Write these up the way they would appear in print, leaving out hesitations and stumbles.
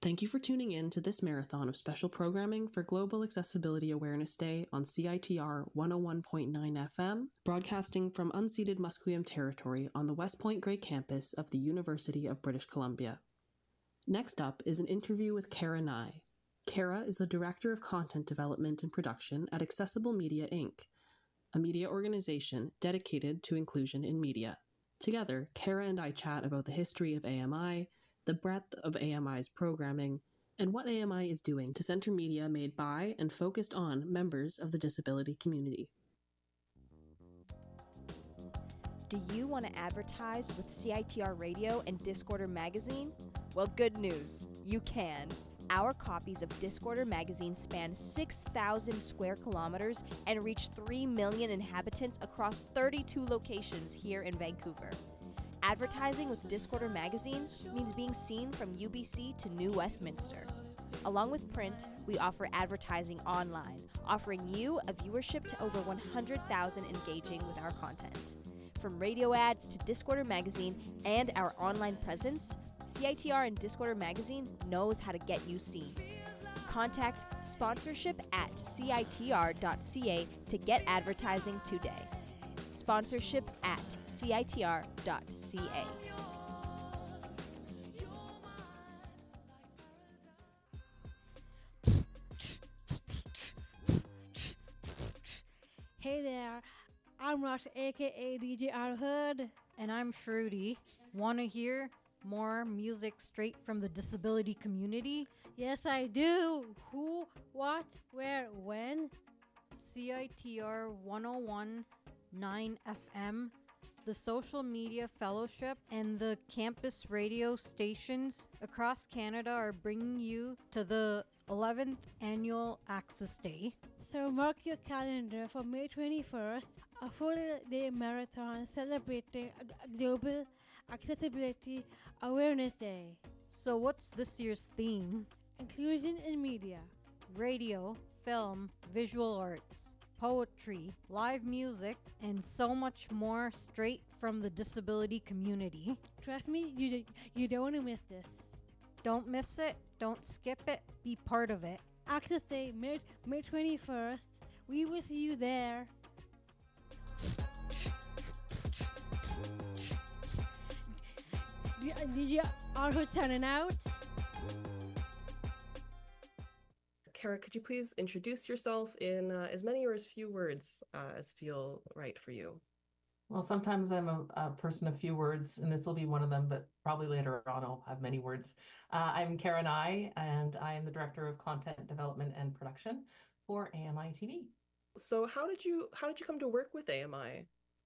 Thank you for tuning in to this marathon of special programming for Global Accessibility Awareness Day on CITR 101.9 FM, broadcasting from unceded Musqueam territory on the West Point Grey campus of the University of British Columbia. Next up is an interview with Kara Nye. Kara is the Director of Content Development and Production at Accessible Media Inc., a media organization dedicated to inclusion in media. Together, Kara and I chat about the history of AMI, the breadth of AMI's programming, and what AMI is doing to center media made by and focused on members of the disability community. Do you want to advertise with CITR Radio and Discorder Magazine? Well, good news, you can. Our copies of Discorder Magazine span 6,000 square kilometers and reach 3 million inhabitants across 32 locations here in Vancouver. Advertising with Discorder Magazine means being seen from UBC to New Westminster. Along with print, we offer advertising online, offering you a viewership to over 100,000 engaging with our content. From radio ads to Discorder Magazine and our online presence, CITR and Discorder Magazine knows how to get you seen. Contact sponsorship at citr.ca to get advertising today. Sponsorship at citr.ca. Hey there, I'm Rosh, aka DJ Arhood. And I'm Shruti. Want to hear more music straight from the disability community? Yes, I do. Who, what, where, when? CITR 101.9 FM, the Social Media Fellowship, and the campus radio stations across Canada are bringing you to the 11th Annual Access Day. So mark your calendar for May 21st, a full-day marathon celebrating Global Accessibility Awareness Day. So what's this year's theme? Inclusion in media. Radio, film, visual arts, poetry, live music, and so much more straight from the disability community. Trust me, you don't want to miss this. Don't miss it, don't skip it, be part of it. Access Day, May 21st. We will see you there. DJ Arhood signing out. Kara, could you please introduce yourself in as many or as few words as feel right for you? Well, sometimes I'm a person of few words, and this will be one of them, but probably later on I'll have many words. I'm Kara Nye, and I am the Director of Content Development and Production for AMI TV. So how did you come to work with AMI?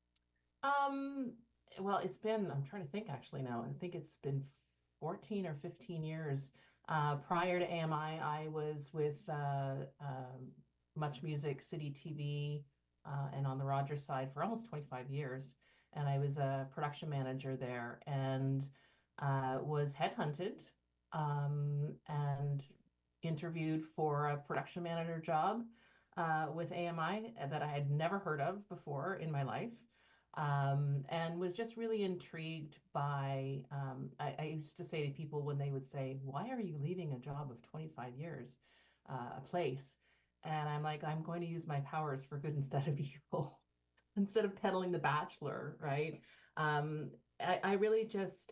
Well, I'm trying to think actually now, I think it's been 14 or 15 years. Prior to AMI, I was with Much Music, City TV, and on the Rogers side for almost 25 years. And I was a production manager there and was headhunted and interviewed for a production manager job with AMI that I had never heard of before in my life. And was just really intrigued by, I used to say to people when they would say, why are you leaving a job of 25 years, a place? And I'm like, I'm going to use my powers for good instead of evil, instead of peddling The Bachelor, right? I really just,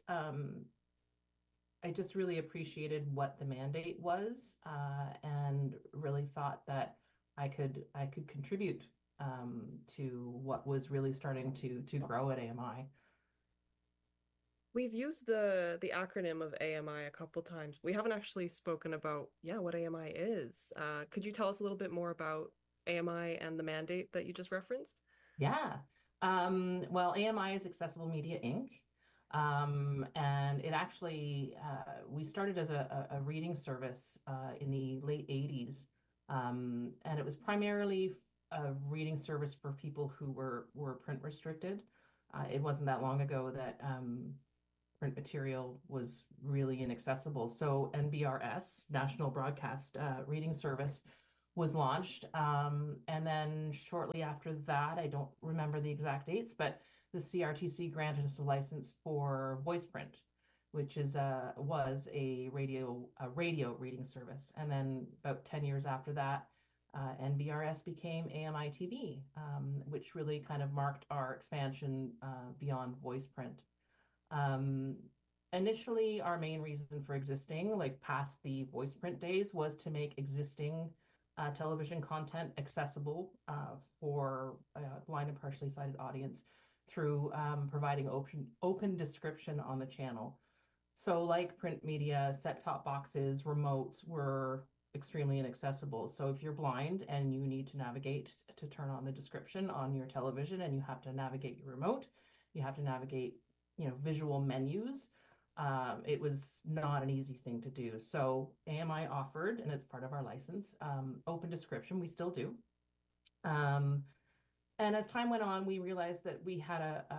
I just really appreciated what the mandate was, and really thought that I could contribute to what was really starting to grow at AMI. We've used the acronym of AMI a couple times. We haven't actually spoken about what AMI is. Could you tell us a little bit more about AMI and the mandate that you just referenced? Yeah. Well, AMI is Accessible Media Inc. And it actually, we started as a reading service in the late 80s. And it was primarily a reading service for people who were print restricted. It wasn't that long ago that print material was really inaccessible. So NBRS, National Broadcast Reading Service, was launched. And then shortly after that, I don't remember the exact dates, but the CRTC granted us a license for voice print. which was a radio reading service. And then about 10 years after that, NBRS became AMI TV, which really kind of marked our expansion beyond voice print. Um, Initially, our main reason for existing, like past the voice print days, was to make existing television content accessible for a blind and partially sighted audience through providing open description on the channel. So, like print media, set-top boxes, remotes were extremely inaccessible. So, if you're blind and you need to navigate to turn on the description on your television, and you have to navigate your remote, you have to navigate, visual menus. It was not an easy thing to do. So, AMI offered, and it's part of our license, open description. We still do. Um, and as time went on, we realized that we had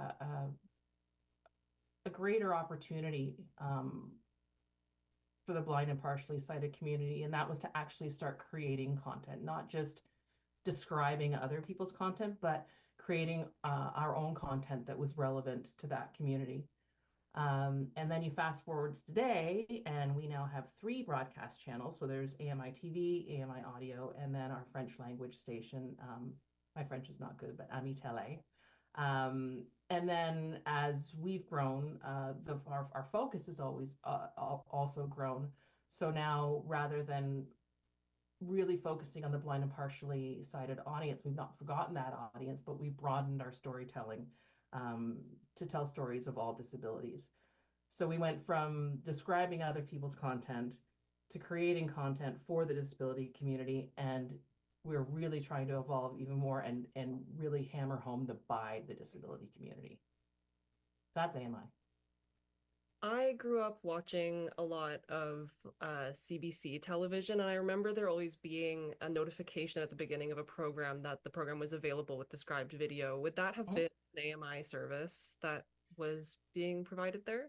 a greater opportunity for the blind and partially sighted community, and that was to actually start creating content, not just describing other people's content, but creating our own content that was relevant to that community. And then you fast forward to today, and we now have 3 broadcast channels. So there's AMI TV, AMI Audio, and then our French language station. My French is not good, but Ami Tele. And then as we've grown, our focus has always also grown. So now, rather than really focusing on the blind and partially sighted audience, we've not forgotten that audience, but we've broadened our storytelling to tell stories of all disabilities. So we went from describing other people's content to creating content for the disability community, and we're really trying to evolve even more and really hammer home by the disability community. That's AMI. I grew up watching a lot of CBC television, and I remember there always being a notification at the beginning of a program that the program was available with described video. Would that have been an AMI service that was being provided there?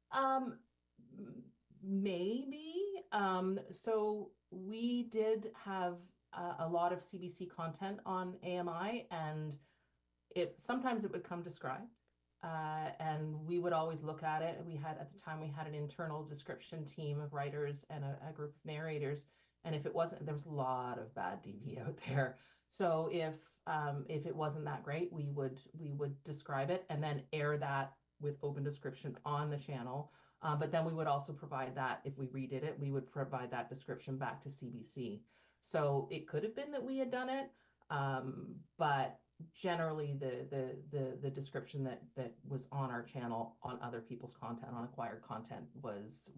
Maybe. So we did have a lot of CBC content on AMI, and sometimes it would come described. And we would always look at it. At the time, we had an internal description team of writers and a group of narrators. And if it wasn't, there was a lot of bad DV out there. So if it wasn't that great, we would describe it and then air that with open description on the channel. But then we would also provide that, if we redid it, we would provide that description back to CBC. So it could have been that we had done it, but generally the description that was on our channel on other people's content, on acquired content, was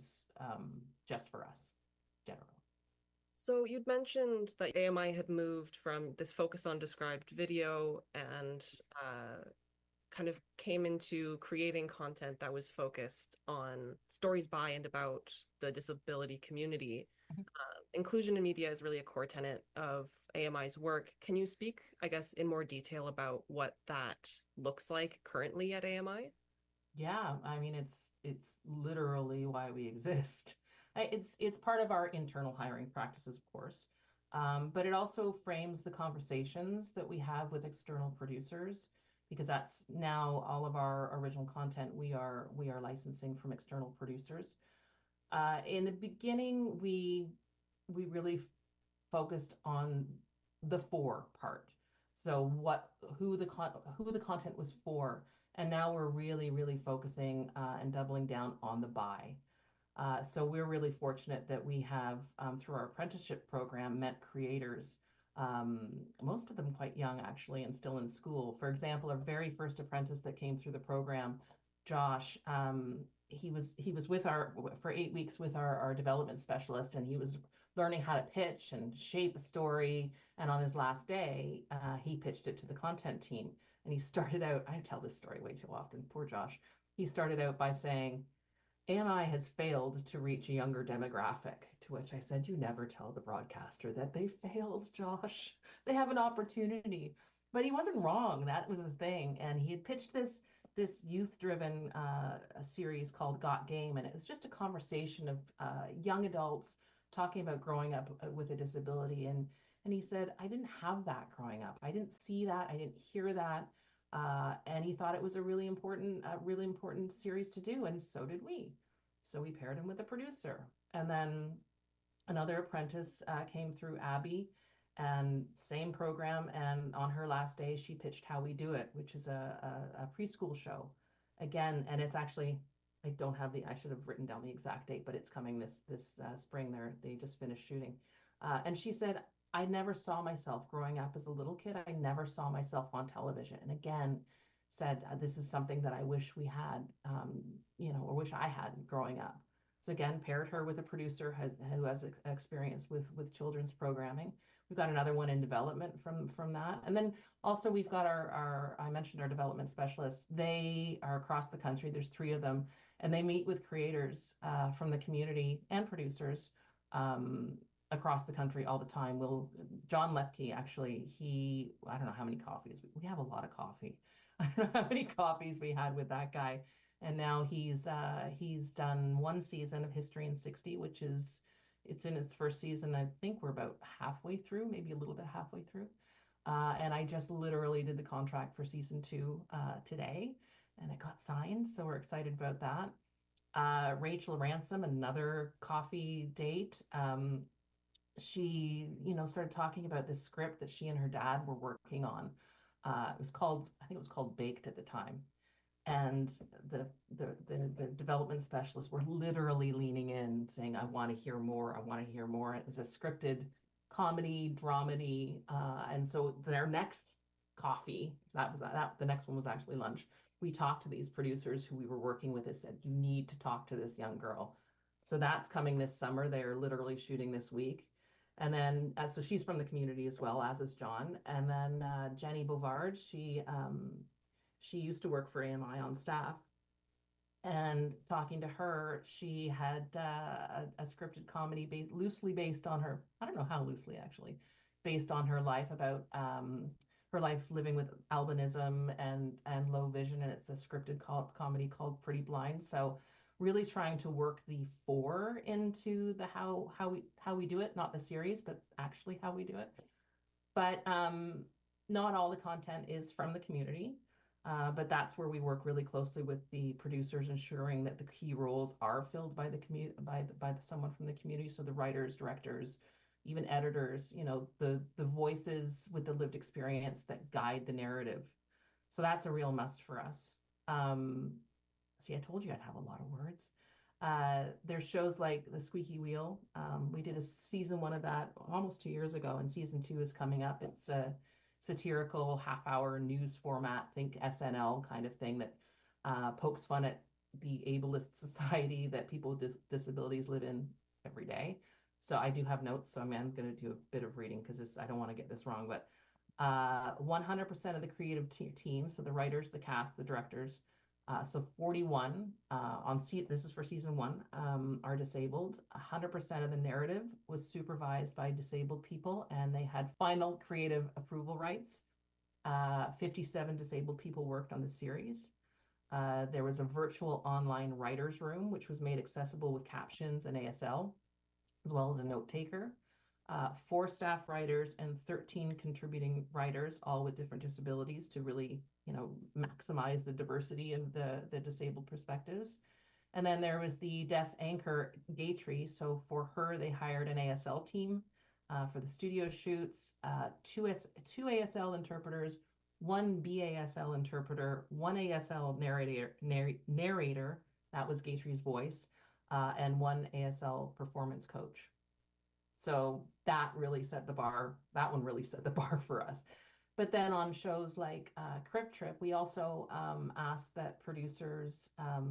just for us generally. So you'd mentioned that AMI had moved from this focus on described video and kind of came into creating content that was focused on stories by and about the disability community. Inclusion in media is really a core tenet of AMI's work. Can you speak, I guess, in more detail about what that looks like currently at AMI? Yeah, I mean, it's literally why we exist. It's part of our internal hiring practices, of course, but it also frames the conversations that we have with external producers, because that's now all of our original content we are licensing from external producers. In the beginning, we really focused on the for part. So who the content was for, and now we're really focusing and doubling down on the buy. So we're really fortunate that we have, through our apprenticeship program, met creators, most of them quite young actually, and still in school. For example, our very first apprentice that came through the program, Josh, he was with for 8 weeks with our development specialist, and he was learning how to pitch and shape a story. And on his last day, he pitched it to the content team. And he started out, I tell this story way too often, poor Josh. He started out by saying, AMI has failed to reach a younger demographic, to which I said, you never tell the broadcaster that they failed, Josh. They have an opportunity. But he wasn't wrong. That was the thing. And he had pitched this youth-driven series called Got Game, and it was just a conversation of young adults talking about growing up with a disability. And he said, I didn't have that growing up. I didn't see that. I didn't hear that. And he thought it was a really important series to do, and so did we. So we paired him with a producer, and then another apprentice came through, Abby, and same program. And on her last day, she pitched How We Do It, which is a preschool show. Again, and it's actually, I should have written down the exact date, but it's coming this spring. They just finished shooting. And she said, I never saw myself growing up as a little kid. I never saw myself on television. And again, said, this is something that I wish we had, or wish I had growing up. So again, paired her with a producer who has experience with children's programming. We've got another one in development from that. And then also we've got I mentioned our development specialists. They are across the country. There's 3 of them, and they meet with creators from the community and producers across the country all the time. John Lepke, actually, I don't know how many coffees. We have a lot of coffee. I don't know how many coffees we had with that guy. And now he's done 1 season of History in 60, it's in its first season. I think we're about halfway through, maybe a little bit halfway through. And I just literally did the contract for season 2 today, and it got signed. So we're excited about that. Rachel Ransom, another coffee date. She, started talking about this script that she and her dad were working on. I think it was called Baked at the time. And the development specialists were literally leaning in, saying, "I want to hear more. I want to hear more." It was a scripted comedy, dramedy, and so their next coffee, the next one was actually lunch. We talked to these producers who we were working with and said, "You need to talk to this young girl." So that's coming this summer. They are literally shooting this week. And then, so she's from the community as well, as is John. And then Jenny Bovard, she used to work for AMI on staff. And talking to her, she had a scripted comedy loosely based on her, I don't know how loosely actually, based on her life, about her life living with albinism and low vision. And it's a scripted comedy called Pretty Blind. So really trying to work the 4 into the how we do it, not the series, but actually how we do it. But not all the content is from the community. But that's where we work really closely with the producers, ensuring that the key roles are filled by someone from the community. So the writers, directors, even editors, the voices with the lived experience that guide the narrative. So that's a real must for us. See, I told you I'd have a lot of words. There's shows like The Squeaky Wheel. We did a season 1 of that almost 2 years ago, and season 2 is coming up. It's a satirical half-hour news format, think SNL kind of thing, that pokes fun at the ableist society that people with disabilities live in every day. So I do have notes, so I'm going to do a bit of reading because I don't want to get this wrong. But 100% of the creative team, so the writers, the cast, the directors, so 41 this is for season 1, are disabled. 100% of the narrative was supervised by disabled people, and they had final creative approval rights. 57 disabled people worked on the series. There was a virtual online writer's room, which was made accessible with captions and ASL, as well as a note taker. 4 staff writers and 13 contributing writers, all with different disabilities, to really, maximize the diversity of the disabled perspectives. And then there was the deaf anchor, Gaytree. So for her, they hired an ASL team for the studio shoots, 2 ASL interpreters, 1 BASL interpreter, 1 ASL narrator, that was Gaytree's voice, and 1 ASL performance coach. So that really set the bar. That one really set the bar for us. But then on shows like Crip Trip, we also asked that producers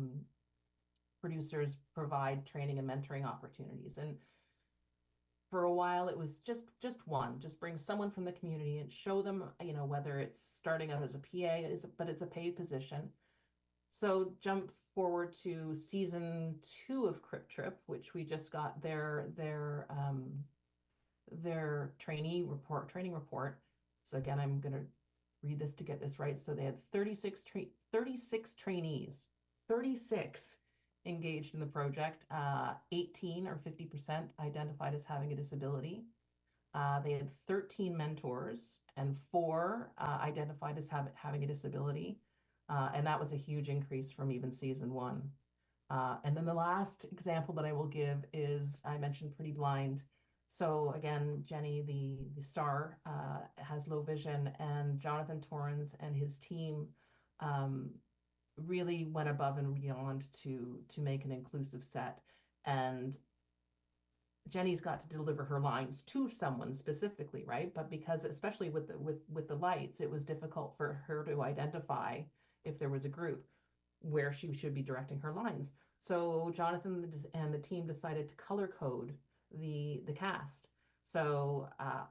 provide training and mentoring opportunities. And for a while, it was just bring someone from the community and show them, whether it's starting out as a PA, but it's a paid position. So jump forward to season 2 of Crip Trip, which we just got their training report. So again, I'm going to read this to get this right. So they had 36 trainees, 36 engaged in the project. 18 or 50% identified as having a disability. They had 13 mentors, and four identified as having a disability. And that was a huge increase from even season one. And then the last example that I will give is I mentioned Pretty Blind. So again, Jenny, the star, has low vision, and Jonathan Torrens and his team um, really went above and beyond to make an inclusive set. And Jenny's got to deliver her lines to someone specifically, right? But because especially with the lights, it was difficult for her to identify if there was a group where she should be directing her lines. So Jonathan and the team decided to color code the cast. So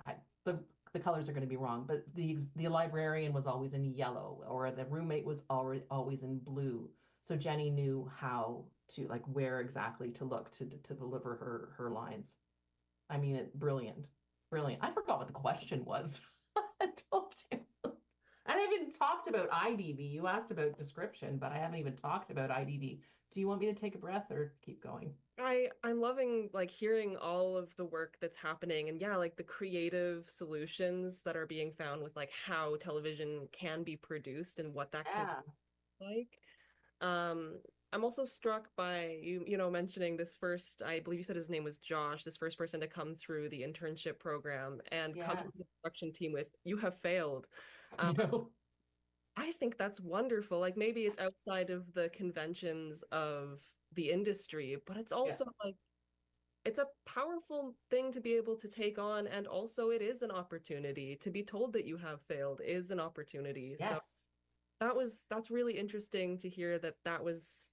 the colors are going to be wrong, but the librarian was always in yellow, or the roommate was always in blue. So Jenny knew how to, like, where exactly to look to deliver her lines. I mean, brilliant, brilliant. I forgot what the question was. I told you. I haven't even talked about IDV. You asked about description, but I haven't even talked about IDV. Do you want me to take a breath or keep going? I'm loving like hearing all of the work that's happening, and yeah, like the creative solutions that are being found with like how television can be produced and what that can Yeah. be like. Um, I'm also struck by you know, mentioning this first, I believe you said his name was Josh, this first person to come through the internship program and come Yeah. to the production team with "You have failed." I Um, know. I think that's wonderful. Like maybe it's outside of the conventions of the industry, but it's Yeah. also like it's a powerful thing to be able to take on, and also it is an opportunity to be told that you have failed is an opportunity. So Yes. that's really interesting to hear that that was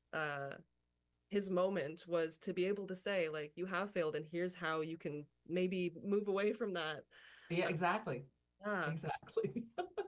his moment, was to be able to say like you have failed and here's how you can maybe move away from that. Yeah, exactly. Yeah. Exactly.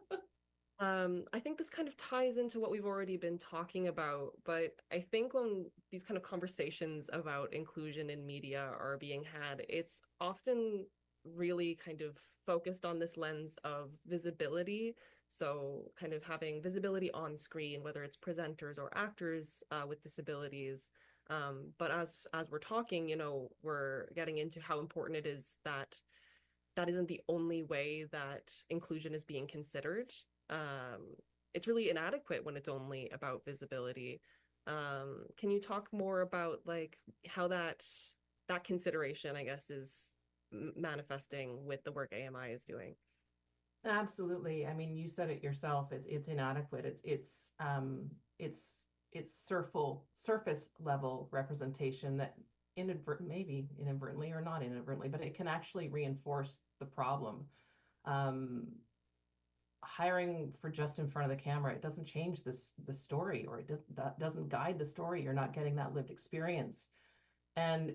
I think this kind of ties into what we've already been talking about, but I think when these kind of conversations about inclusion in media are being had, it's often really kind of focused on this lens of visibility. So, kind of having visibility on screen, whether it's presenters or actors with disabilities. But as we're talking, you know, we're getting into how important it is that that isn't the only way that inclusion is being considered. Um, it's really inadequate when it's only about visibility. Can you talk more about like how that consideration, I guess, is manifesting with the work AMI is doing? Absolutely. I mean, you said it yourself. It's inadequate. It's surface level representation that maybe inadvertently or not inadvertently, but it can actually reinforce the problem. Um, Hiring for just in front of the camera, it doesn't change the story, or that doesn't guide the story. You're not getting that lived experience. And,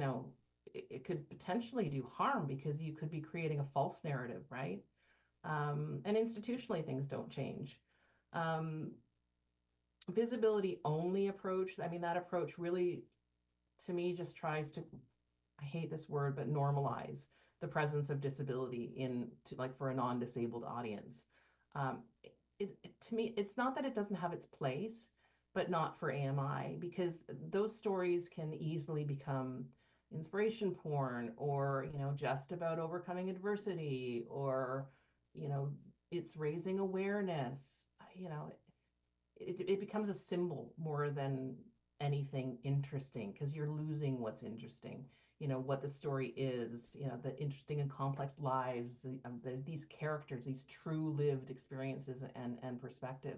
it could potentially do harm because you could be creating a false narrative, right? And institutionally, things don't change. Um, Visibility only approach, I mean, that approach really, to me, just tries to, I hate this word, but normalize the presence of disability like for a non-disabled audience. To me, it's not that it doesn't have its place, but not for AMI, because those stories can easily become inspiration porn, or, just about overcoming adversity, or, you know, it's raising awareness. It becomes a symbol more than anything interesting, because you're losing what's interesting, what the story is, the interesting and complex lives of these characters, these true lived experiences and perspective.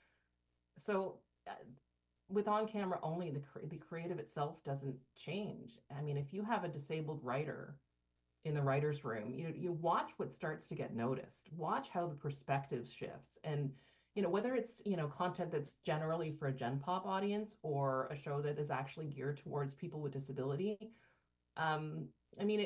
So with on camera only, the creative itself doesn't change. I mean, if you have a disabled writer in the writer's room, you watch what starts to get noticed, watch how the perspective shifts. And, whether it's, content that's generally for a Gen Pop audience or a show that is actually geared towards people with disability. um, I mean,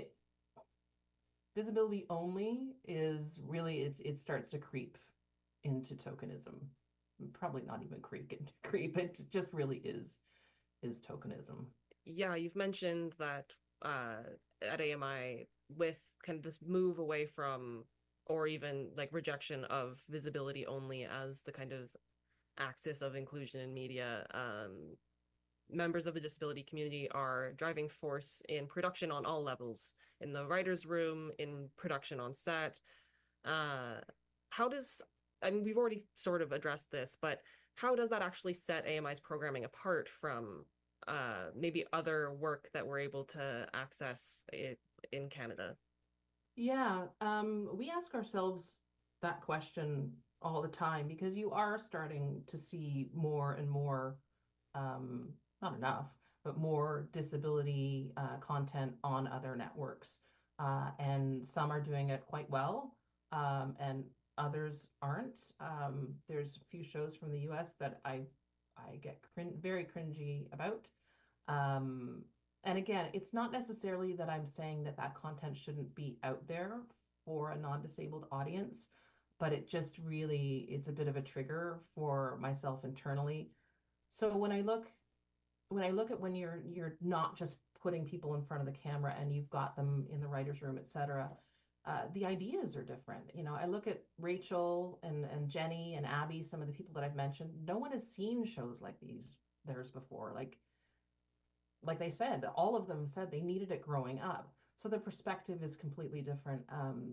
visibility only is really, it starts to creep into tokenism. Probably not even creep into creep, it just really is tokenism. Yeah, you've mentioned that uh, at AMI with kind of this move away from, or even like rejection of visibility only as the kind of axis of inclusion in media. members of the disability community are driving force in production on all levels, in the writer's room, in production on set. How does, I mean, we've already sort of addressed this, but how does that actually set AMI's programming apart from maybe other work that we're able to access in Canada? Yeah, we ask ourselves that question all the time because you are starting to see more and more, not enough, but more disability content on other networks. And some are doing it quite well, and others aren't. There's a few shows from the US that I get very cringy about. Um, and again, it's not necessarily that I'm saying that that content shouldn't be out there for a non-disabled audience, but it just really, it's a bit of a trigger for myself internally. So when I look at when you're not just putting people in front of the camera and you've got them in the writer's room, etc., the ideas are different. You know, I look at Rachel and Jenny and Abby, some of the people that I've mentioned. No one has seen shows like theirs before. Like they said, all of them said they needed it growing up. So the perspective is completely different.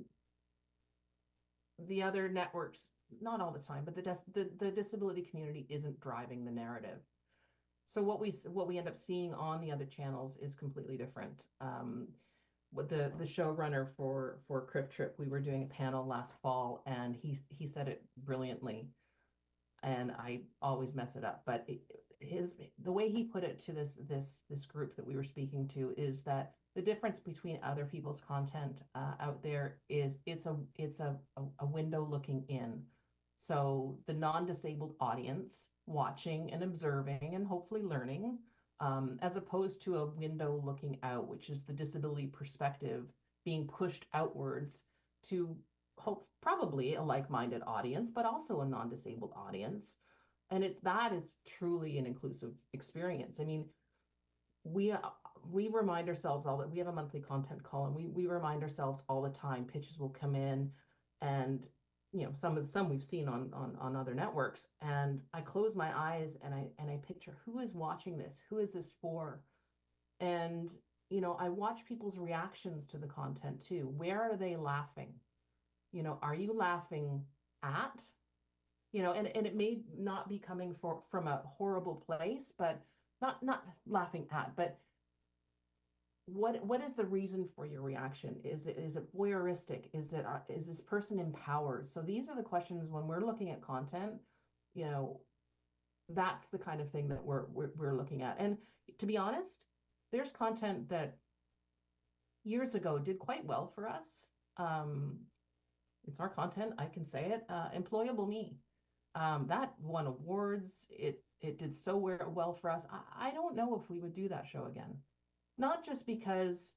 The other networks, not all the time, but the disability community isn't driving the narrative. So what we end up seeing on the other channels is completely different. With the showrunner for Crib Trip, we were doing a panel last fall, and he said it brilliantly, and I always mess it up. But the way he put it to this group that we were speaking to is that the difference between other people's content out there is it's a window looking in. So the non-disabled audience watching and observing and hopefully learning, as opposed to a window looking out, which is the disability perspective being pushed outwards to hope probably a like-minded audience, but also a non-disabled audience. And that is truly an inclusive experience. I mean, we uh, we remind ourselves all that we have a monthly content call, and we remind ourselves all the time. Pitches will come in, and some we've seen on other networks, and I close my eyes and I picture who is watching this, who is this for, and I watch people's reactions to the content too. Where are they laughing? Are you laughing at? And it may not be coming from a horrible place, but not laughing at, but what is the reason for your reaction? Is it voyeuristic? Is this person empowered? So these are the questions when we're looking at content, you know, that's the kind of thing that we're looking at. And to be honest, there's content that years ago did quite well for us. It's our content, I can say it. Employable Me. That won awards. It did so well for us. I don't know if we would do that show again. Not just because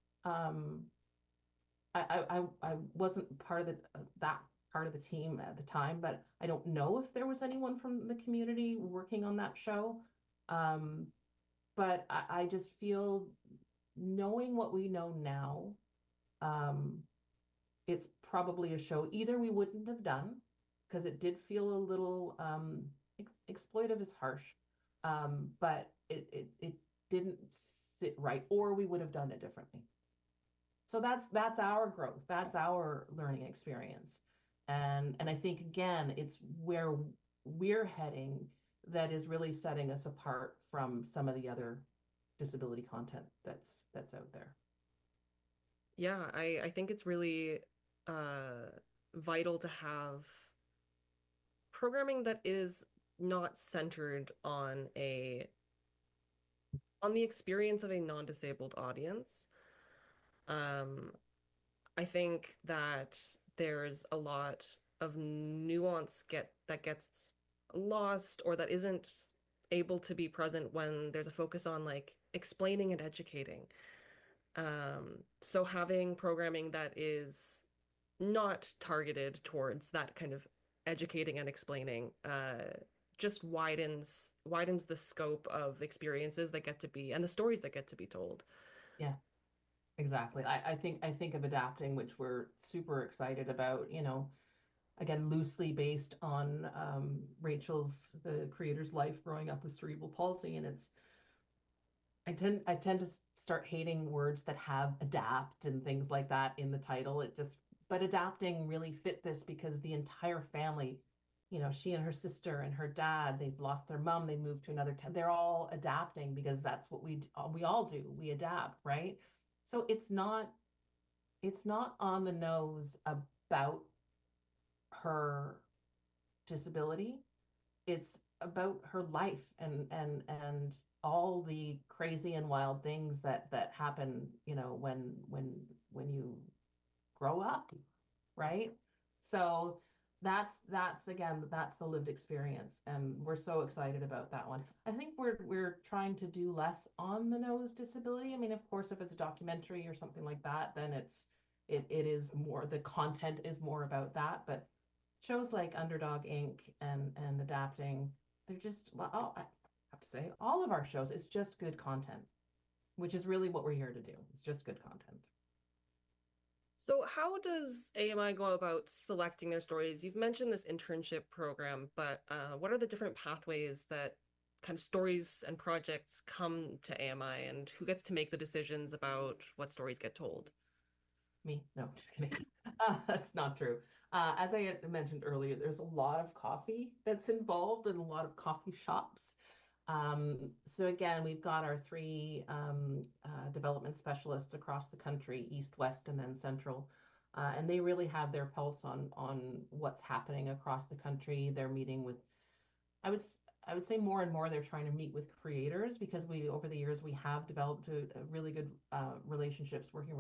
I wasn't part of that part of the team at the time, but I don't know if there was anyone from the community working on that show. Um, but I just feel, knowing what we know now, um, it's probably a show either we wouldn't have done because it did feel a little exploitive is harsh, but it didn't sit right, or we would have done it differently. So that's our growth, that's our learning experience, and I think again it's where we're heading that is really setting us apart from some of the other disability content that's out there. Yeah, I think it's really vital to have programming that is not centered on the experience of a non-disabled audience. I think that there's a lot of nuance that gets lost, or that isn't able to be present when there's a focus on like explaining and educating. So having programming that is not targeted towards that kind of educating and explaining just widens the scope of experiences that get to be, and the stories that get to be told. Yeah, exactly. I think of adapting, which we're super excited about, again, loosely based on Rachel's, the creator's life growing up with cerebral palsy. And I tend to start hating words that have adapt and things like that in the title. But adapting really fit this because the entire family, she and her sister and her dad, they've lost their mom, they moved to another town. They're all adapting because that's what we all do. We adapt, right? So it's not on the nose about her disability. It's about her life and all the crazy and wild things that happen, when you grow up, right? So that's again, that's the lived experience, and we're so excited about that one. I think we're trying to do less on the nose disability. I mean, of course, if it's a documentary or something like that, then it is more, the content is more about that. But shows like Underdog Inc. and Adapting, they're just, well, I have to say, all of our shows, it's just good content, which is really what we're here to do. It's just good content. So, how does AMI go about selecting their stories? You've mentioned this internship program, but what are the different pathways that kind of stories and projects come to AMI, and who gets to make the decisions about what stories get told? Me? No, just kidding. That's not true. As I had mentioned earlier, there's a lot of coffee that's involved and a lot of coffee shops. So again, we've got our three development specialists across the country, East, West, and then Central. And they really have their pulse on what's happening across the country. They're meeting with, I would I would say more and more they're trying to meet with creators, because we over the years we have developed a really good working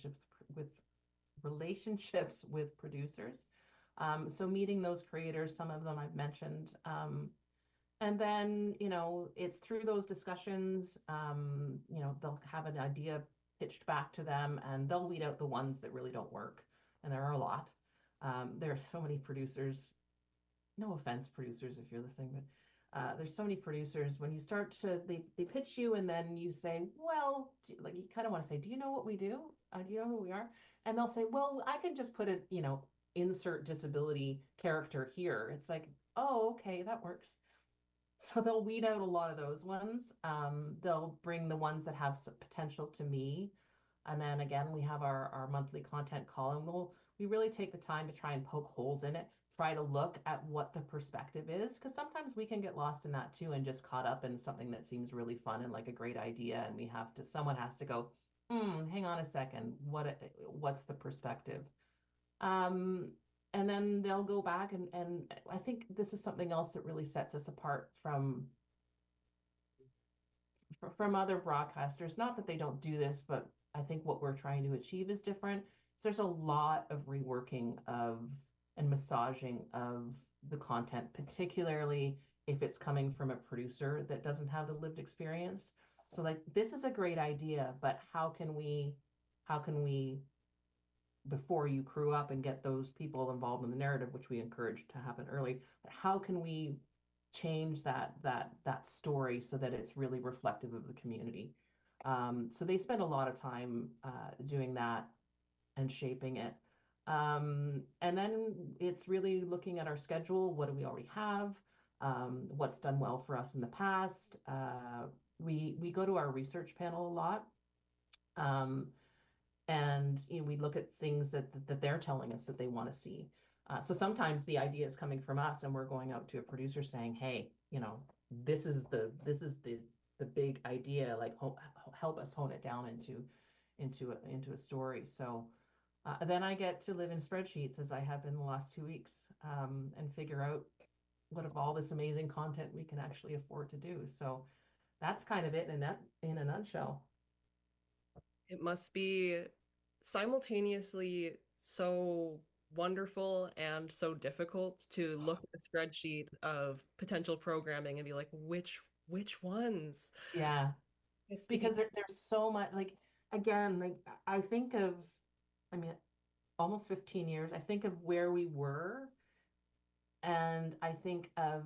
relationships with producers. So meeting those creators, some of them I've mentioned. And then, it's through those discussions, they'll have an idea pitched back to them, and they'll weed out the ones that really don't work. And there are a lot. There are so many producers, no offense, producers, if you're listening, but there's so many producers. When you start to, they pitch you, and then you say, well, like you kind of want to say, do you know what we do? Do you know who we are? And they'll say, well, I can just put a, insert disability character here. It's like, oh, okay, that works. So they'll weed out a lot of those ones. They'll bring the ones that have some potential to me. And then again, we have our monthly content column. We really take the time to try and poke holes in it, try to look at what the perspective is, because sometimes we can get lost in that too and just caught up in something that seems really fun and like a great idea, and someone has to go, hang on a second, what's the perspective? Um, and then they'll go back, and I think this is something else that really sets us apart from other broadcasters. Not that they don't do this, but I think what we're trying to achieve is different. So there's a lot of reworking of and massaging of the content, particularly if it's coming from a producer that doesn't have the lived experience. So like, this is a great idea, but how can we before you crew up and get those people involved in the narrative, which we encourage to happen early, but how can we change that story so that it's really reflective of the community? So they spend a lot of time doing that and shaping it. And then it's really looking at our schedule. What do we already have? What's done well for us in the past? We go to our research panel a lot. And we look at things that they're telling us that they want to see. So sometimes the idea is coming from us, and we're going out to a producer saying, "Hey, this is the big idea. Like, help us hone it down into a story." So then I get to live in spreadsheets, as I have been the last 2 weeks, and figure out what of all this amazing content we can actually afford to do. So that's kind of it in a nutshell. It must be simultaneously so wonderful and so difficult to look at a spreadsheet of potential programming and be like, which ones? Yeah. It's to be Because there's so much, like, again, like, I think of, I mean, almost 15 years, I think of where we were, and I think of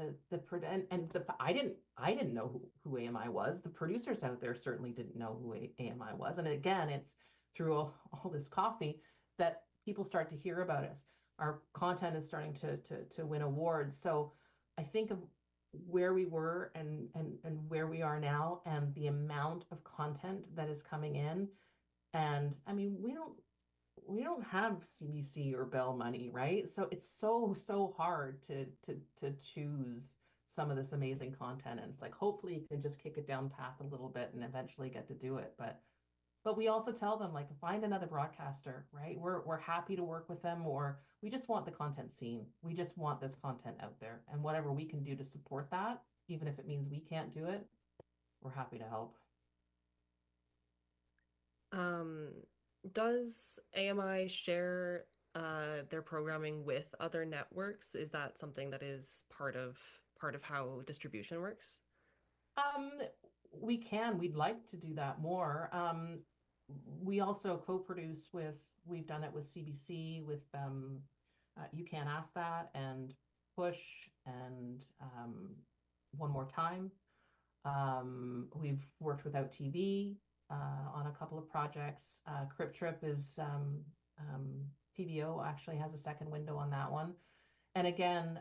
I didn't know who AMI was. The producers out there certainly didn't know who AMI was. And again, it's through all this coffee that people start to hear about us. Our content is starting to win awards. So I think of where we were and where we are now, and the amount of content that is coming in. And I mean, we don't have CBC or Bell money, right? So it's so hard to choose some of this amazing content. And it's like hopefully you can just kick it down path a little bit and eventually get to do it. But we also tell them, like, find another broadcaster, right? We're happy to work with them, or we just want the content seen. We just want this content out there. And whatever we can do to support that, even if it means we can't do it, we're happy to help. Um, does AMI share their programming with other networks? Is that something that is part of how distribution works? Um, we'd like to do that more. We also co-produce we've done it with CBC, with You Can't Ask That, and Push, and One More Time. We've worked with Out TV on a couple of projects. Crip Trip is TVO actually has a second window on that one. And again,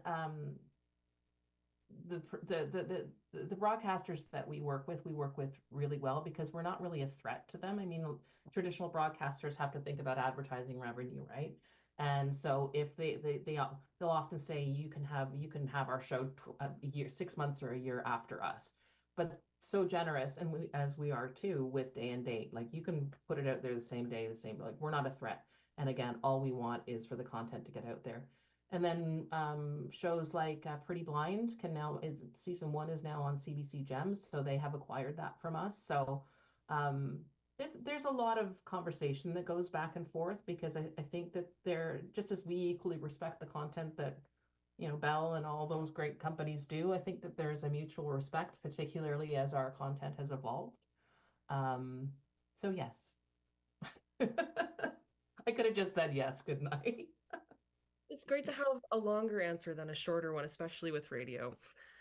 the broadcasters that we work with really well, because we're not really a threat to them. I mean, traditional broadcasters have to think about advertising revenue, right? And so if they'll often say you can have our show a year, 6 months or a year after us, but so generous, and as we are too, with day and date, like you can put it out there the same day, like we're not a threat. And again, all we want is for the content to get out there. And then shows like Pretty Blind season 1 is now on CBC Gems, so they have acquired that from us. So there's a lot of conversation that goes back and forth, because I think that they're just as we equally respect the content that Bell and all those great companies do. I think that there's a mutual respect, particularly as our content has evolved. So yes, I could have just said yes, couldn't I? It's great to have a longer answer than a shorter one, especially with radio.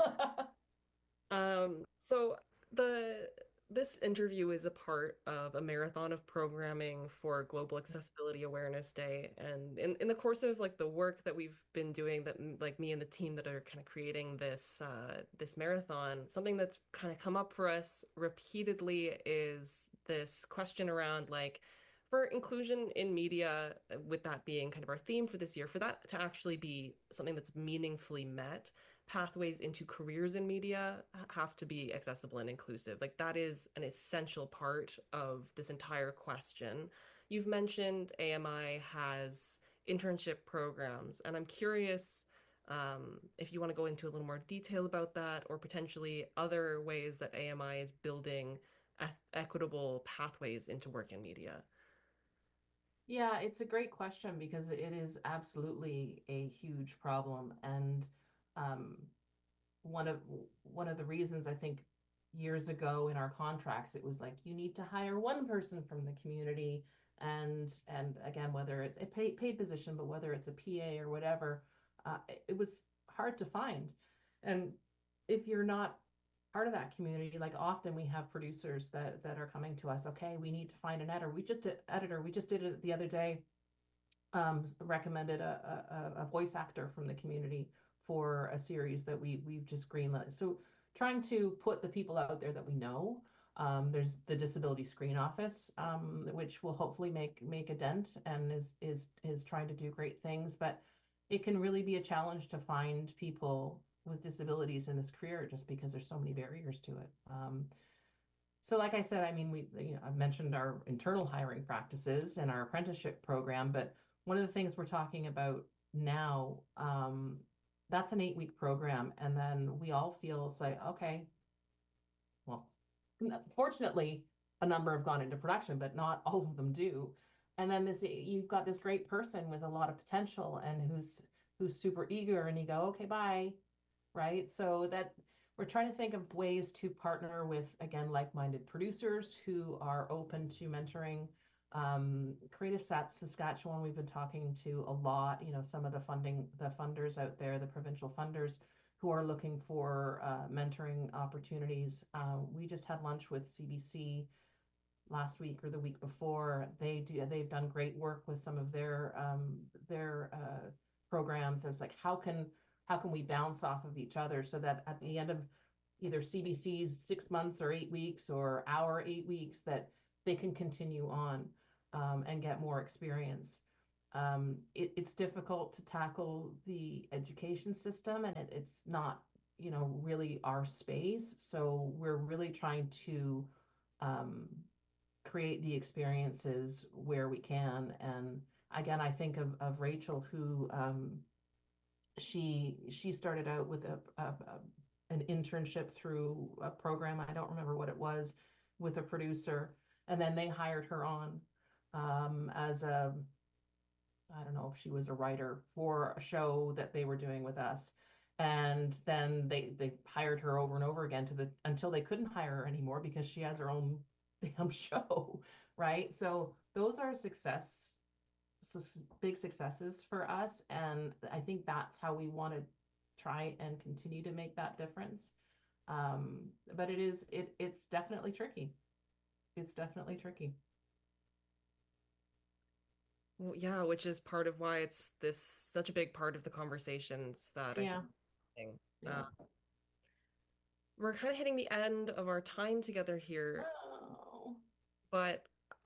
So this interview is a part of a marathon of programming for Global Accessibility Awareness Day. And in the course of like the work that we've been doing, that like me and the team that are kind of creating this marathon, something that's kind of come up for us repeatedly is this question around like, for inclusion in media, with that being kind of our theme for this year, for that to actually be something that's meaningfully met, pathways into careers in media have to be accessible and inclusive. Like that is an essential part of this entire question. You've mentioned AMI has internship programs, and I'm curious if you want to go into a little more detail about that, or potentially other ways that AMI is building equitable pathways into work in media. Yeah, it's a great question, because it is absolutely a huge problem. And um, one of the reasons, I think, years ago in our contracts, it was like you need to hire one person from the community, and again, whether it's a paid position, but whether it's a PA or whatever, it was hard to find. And if you're not part of that community, like often we have producers that are coming to us, okay, we need to find an editor. We just did it the other day. Recommended a voice actor from the community for a series that we've just greenlit. So trying to put the people out there that we know. There's the Disability Screen Office, which will hopefully make a dent, and is trying to do great things. But it can really be a challenge to find people with disabilities in this career, just because there's so many barriers to it. So like I said, I mean, I've mentioned our internal hiring practices and our apprenticeship program, but one of the things we're talking about now, that's an 8-week program. And then we all feel it's like, okay, well, fortunately, a number have gone into production, but not all of them do. And then you've got this great person with a lot of potential, and who's super eager, and you go, okay, bye. Right? So that we're trying to think of ways to partner with, again, like-minded producers who are open to mentoring. Creative Saskatchewan, we've been talking to a lot, some of the funders out there, the provincial funders, who are looking for mentoring opportunities. We just had lunch with CBC last week or the week before. They've done great work with some of their programs. And it's like, how can how can we bounce off of each other so that at the end of either CBC's 6 months or 8 weeks or our 8 weeks, that they can continue on and get more experience. It's difficult to tackle the education system, and it's not, really our space. So we're really trying to um, create the experiences where we can. And again, I think of Rachel, who she started out with an internship through a program, I don't remember what it was, with a producer, and then they hired her on as a, I don't know if she was a writer for a show that they were doing with us. And then they hired her over and over again until they couldn't hire her anymore because she has her own damn show, right? So those are big successes for us, and I think that's how we want to try and continue to make that difference. But it's definitely tricky. It's definitely tricky. Well, yeah, which is part of why it's such a big part of the conversations that I Yeah. think. Yeah. We're kind of hitting the end of our time together here, Oh. but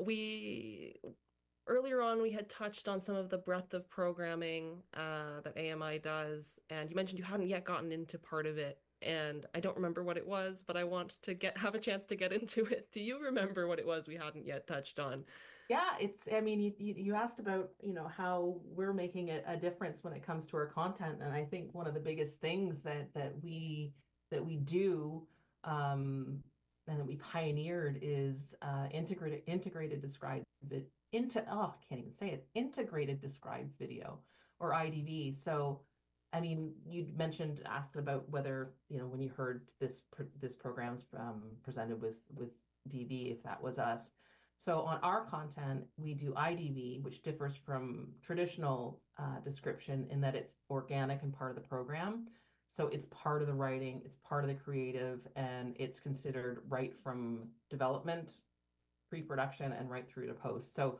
earlier on we had touched on some of the breadth of programming that AMI does, and you mentioned you hadn't yet gotten into part of it, and I don't remember what it was, but I want to have a chance to get into it. Do you remember what it was we hadn't yet touched on? Yeah, I mean, you asked about, how we're making a difference when it comes to our content. And I think one of the biggest things that we do and that we pioneered is integrated described I can't even say it, integrated described video, or IDV. So I mean, you asked about whether, when you heard this program's presented with DV, if that was us. So on our content, we do IDV, which differs from traditional description in that it's organic and part of the program. So it's part of the writing, it's part of the creative, and it's considered right from development, pre-production, and right through to post. So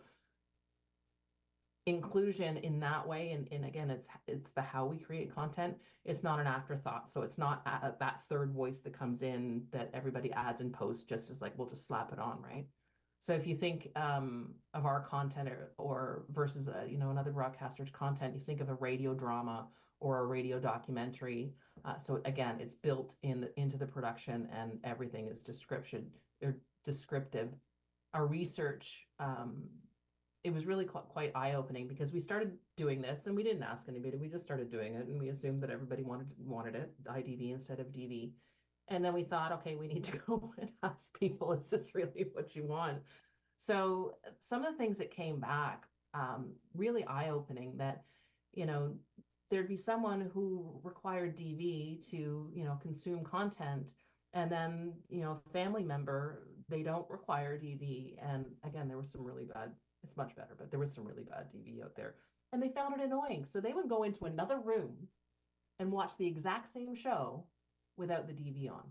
inclusion in that way, and again, it's the how we create content. It's not an afterthought. So it's not that third voice that comes in that everybody adds in post just as like, we'll just slap it on, right? So if you think of our content or versus another broadcaster's content, you think of a radio drama or a radio documentary. So again, it's built into the production, and everything is descriptive. Our research, it was really quite eye-opening, because we started doing this and we didn't ask anybody. We just started doing it, and we assumed that everybody wanted it, IDV instead of DV. And then we thought, okay, we need to go and ask people, is this really what you want? So some of the things that came back, really eye-opening, that, there'd be someone who required DV to, consume content, and then, a family member, they don't require DV. And again, there was some really bad, it's much better, but there was some really bad DV out there. And they found it annoying. So they would go into another room and watch the exact same show without the DV on.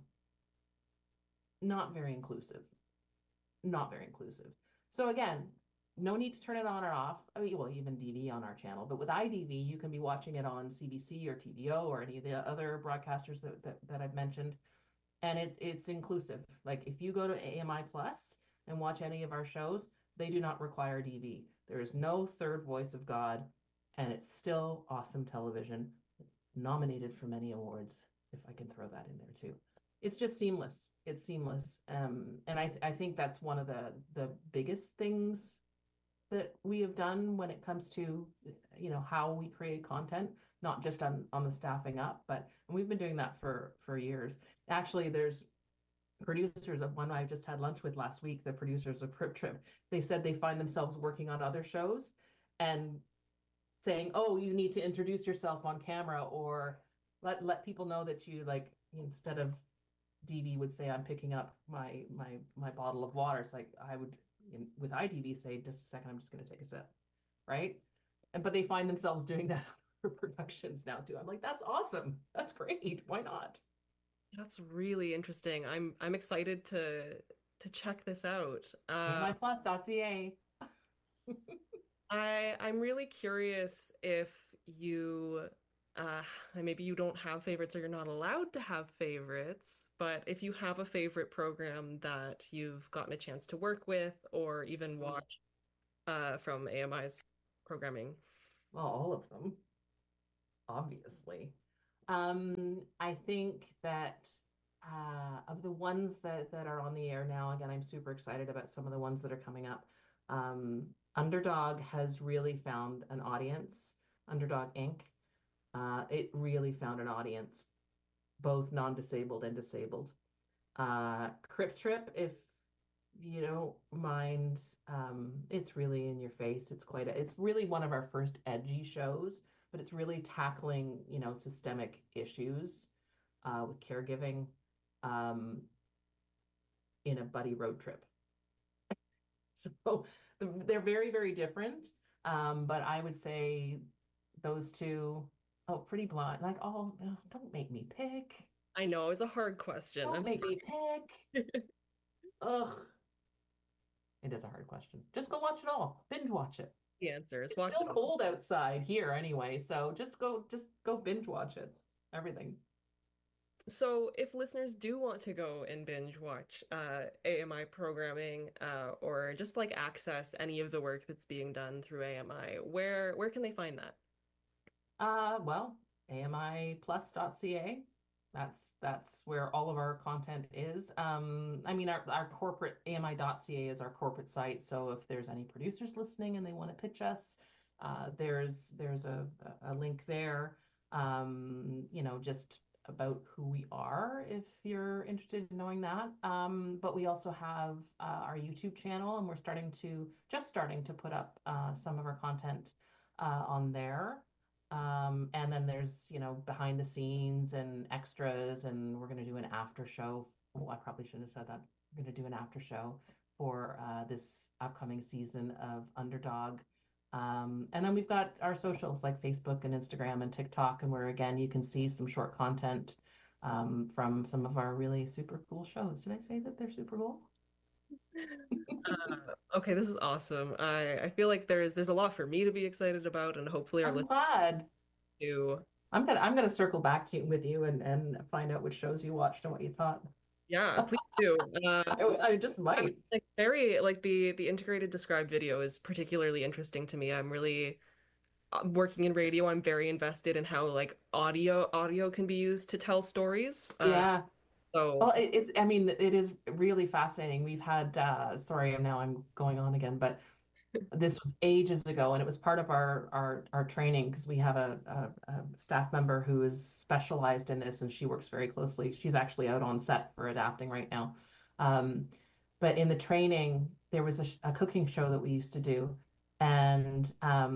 Not very inclusive. Not very inclusive. So again, no need to turn it on or off. I mean, well, even DV on our channel, but with IDV, you can be watching it on CBC or TVO or any of the other broadcasters that I've mentioned. And it's inclusive. Like if you go to AMI Plus and watch any of our shows, they do not require DV. There is no third voice of God, and it's still awesome television. It's nominated for many awards, if I can throw that in there too. It's just seamless. It's seamless. And I think that's one of the biggest things that we have done when it comes to, how we create content, not just on the staffing up, but we've been doing that for years. Actually, there's producers of one I just had lunch with last week, the producers of Crib Trip. They said they find themselves working on other shows and saying, oh, you need to introduce yourself on camera, or let people know that you, like, instead of DV would say, I'm picking up my bottle of water. It's like I would with IDV say, just a second, I'm just going to take a sip, right? But they find themselves doing that for productions now too. I'm like, that's awesome. That's great. Why not? That's really interesting. I'm excited to check this out. AMIplus.ca. I'm really curious if you and maybe you don't have favorites or you're not allowed to have favorites, but if you have a favorite program that you've gotten a chance to work with or even watch from AMI's programming. Well, all of them, obviously. I think that of the ones that are on the air now, again, I'm super excited about some of the ones that are coming up. Underdog has really found an audience. Underdog Inc. It really found an audience, both non-disabled and disabled. Crip Trip, if you don't mind, it's really in your face. It's really one of our first edgy shows, but it's really tackling, systemic issues with caregiving in a buddy road trip. So they're very, very different. But I would say those two, oh, Pretty Blonde, like, oh, don't make me pick. I know, it's a hard question. Don't make me pick. Ugh. It is a hard question. Just go watch it all. Binge watch it. The answer is It's watch still it all. cold outside here anyway, so just go binge watch it. Everything. So if listeners do want to go and binge watch AMI programming or just like access any of the work that's being done through AMI, where can they find that? Well, AMIplus.ca. That's where all of our content is. I mean, our corporate AMI.ca is our corporate site. So if there's any producers listening and they want to pitch us, there's a link there. Just about who we are if you're interested in knowing that. But we also have our YouTube channel, and we're just starting to put up some of our content on there. And then there's, behind the scenes and extras, and we're going to do an after show. Oh, I probably shouldn't have said that. We're going to do an after show for this upcoming season of Underdog. And then we've got our socials like Facebook and Instagram and TikTok, and where again you can see some short content from some of our really super cool shows. Did I say that they're super cool? Okay, this is awesome. I feel like there's a lot for me to be excited about, and hopefully our I'm listeners glad. do. I'm gonna circle back with you and find out which shows you watched and what you thought. Yeah, please do. I just might. Like the integrated described video is particularly interesting to me. I'm really working in radio. I'm very invested in how like audio can be used to tell stories. Yeah. So Well, I mean, it is really fascinating. We've had, sorry, now I'm going on again, but this was ages ago, and it was part of our training because we have a staff member who is specialized in this, and she works very closely. She's actually out on set for adapting right now. But in the training, there was a cooking show that we used to do, and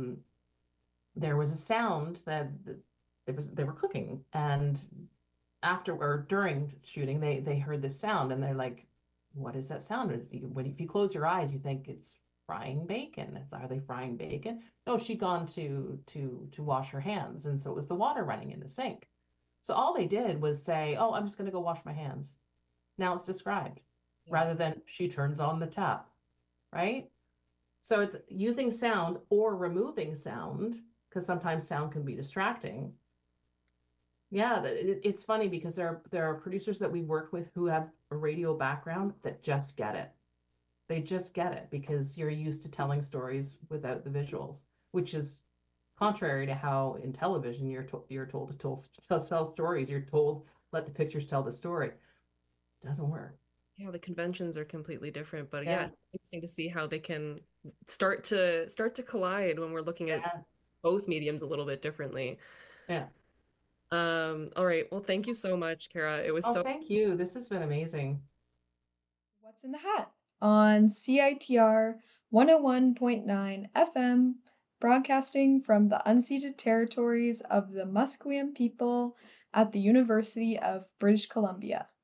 there was a sound that they were cooking, and after or during shooting, they heard this sound, and they're like, "What is that sound?" If you close your eyes, you think it's frying bacon. Are they frying bacon? No, she'd gone to wash her hands, and so it was the water running in the sink. So all they did was say, "Oh, I'm just going to go wash my hands." Now it's described, rather than she turns on the tap, right? So it's using sound or removing sound, because sometimes sound can be distracting. Yeah, it's funny because there are producers that we work with who have a radio background that just get it. They just get it because you're used to telling stories without the visuals, which is contrary to how in television you're told to tell stories. You're told let the pictures tell the story. Doesn't work. Yeah, the conventions are completely different, but yeah, it's interesting to see how they can start to collide when we're looking at both mediums a little bit differently. Yeah. All right. Well, thank you so much, Kara. It was thank you. This has been amazing. What's in the Hat on CITR 101.9 FM, broadcasting from the unceded territories of the Musqueam people at the University of British Columbia.